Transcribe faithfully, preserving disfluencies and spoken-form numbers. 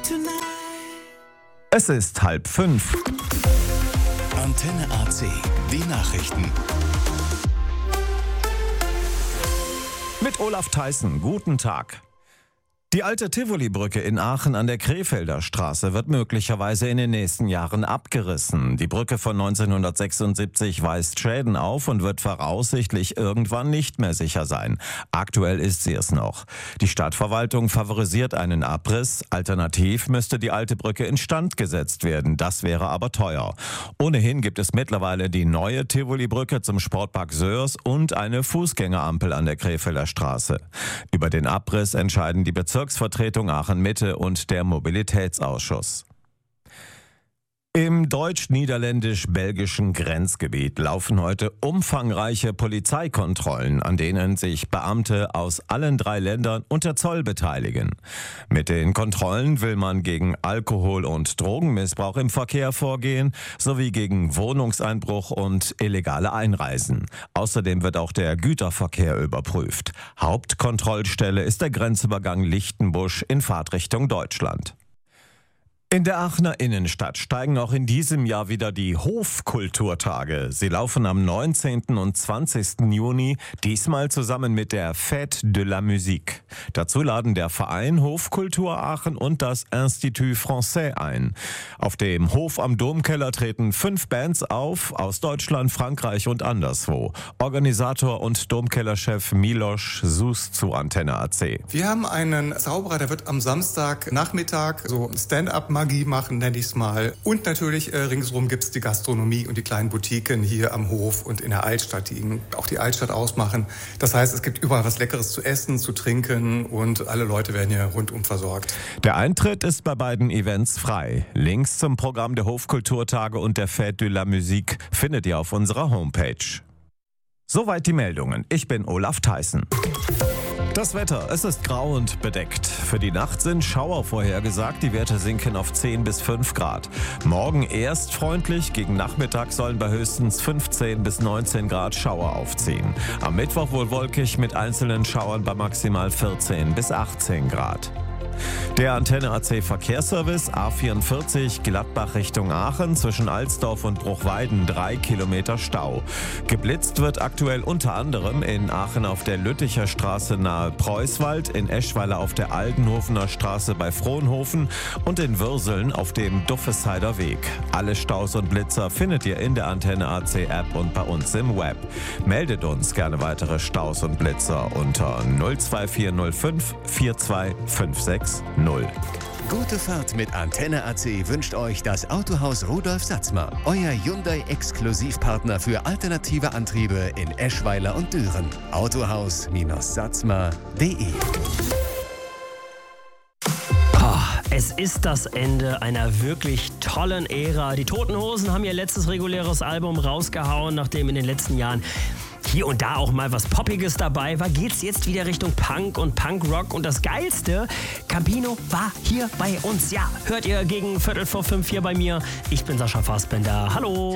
Es ist halb fünf. Antenne A C, die Nachrichten. Mit Olaf Theissen, guten Tag. Die alte Tivoli-Brücke in Aachen an der Krefelder Straße wird möglicherweise in den nächsten Jahren abgerissen. Die Brücke von neunzehnhundertsechsundsiebzig weist Schäden auf und wird voraussichtlich irgendwann nicht mehr sicher sein. Aktuell ist sie es noch. Die Stadtverwaltung favorisiert einen Abriss. Alternativ müsste die alte Brücke instand gesetzt werden. Das wäre aber teuer. Ohnehin gibt es mittlerweile die neue Tivoli-Brücke zum Sportpark Sörs und eine Fußgängerampel an der Krefelder Straße. Über den Abriss entscheiden die Bezirksvertretung Aachen-Mitte und der Mobilitätsausschuss. Im deutsch-niederländisch-belgischen Grenzgebiet laufen heute umfangreiche Polizeikontrollen, an denen sich Beamte aus allen drei Ländern und der Zoll beteiligen. Mit den Kontrollen will man gegen Alkohol- und Drogenmissbrauch im Verkehr vorgehen, sowie gegen Wohnungseinbruch und illegale Einreisen. Außerdem wird auch der Güterverkehr überprüft. Hauptkontrollstelle ist der Grenzübergang Lichtenbusch in Fahrtrichtung Deutschland. In der Aachener Innenstadt steigen auch in diesem Jahr wieder die Hofkulturtage. Sie laufen am neunzehnten und zwanzigsten Juni, diesmal zusammen mit der Fête de la Musique. Dazu laden der Verein Hofkultur Aachen und das Institut Français ein. Auf dem Hof am Domkeller treten fünf Bands auf, aus Deutschland, Frankreich und anderswo. Organisator und Domkellerchef Miloš Sus zu Antenne A C. Wir haben einen Zauberer, der wird am Samstagnachmittag so Stand-up Magie machen, nenne ich es mal. Und natürlich äh, ringsherum gibt es die Gastronomie und die kleinen Boutiquen hier am Hof und in der Altstadt, die auch die Altstadt ausmachen. Das heißt, es gibt überall was Leckeres zu essen, zu trinken und alle Leute werden hier rundum versorgt. Der Eintritt ist bei beiden Events frei. Links zum Programm der Hofkulturtage und der Fête de la Musique findet ihr auf unserer Homepage. Soweit die Meldungen. Ich bin Olaf Theissen. Das Wetter, es ist grau und bedeckt. Für die Nacht sind Schauer vorhergesagt, die Werte sinken auf zehn bis fünf Grad. Morgen erst freundlich, gegen Nachmittag sollen bei höchstens fünfzehn bis neunzehn Grad Schauer aufziehen. Am Mittwoch wohl wolkig mit einzelnen Schauern bei maximal vierzehn bis achtzehn Grad. Der Antenne A C Verkehrsservice A vierundvierzig Gladbach Richtung Aachen zwischen Alsdorf und Bruchweiden drei Kilometer Stau. Geblitzt wird aktuell unter anderem in Aachen auf der Lütticher Straße nahe Preußwald, in Eschweiler auf der Aldenhofener Straße bei Frohnhofen und in Würseln auf dem Duffesheider Weg. Alle Staus und Blitzer findet ihr in der Antenne A C App und bei uns im Web. Meldet uns gerne weitere Staus und Blitzer unter null zwei vier null fünf vier zwei fünf sechs null. Gute Fahrt mit Antenne A C wünscht euch das Autohaus Rudolf Satzmer, euer Hyundai-Exklusivpartner für alternative Antriebe in Eschweiler und Düren. autohaus Satzmer punkt de. Es ist das Ende einer wirklich tollen Ära. Die Toten Hosen haben ihr letztes reguläres Album rausgehauen, nachdem in den letzten Jahren hier und da auch mal was Poppiges dabei war, geht's jetzt wieder Richtung Punk und Punkrock. Und das Geilste, Campino war hier bei uns. Ja, hört ihr gegen Viertel vor fünf hier bei mir. Ich bin Sascha Fassbender. Hallo.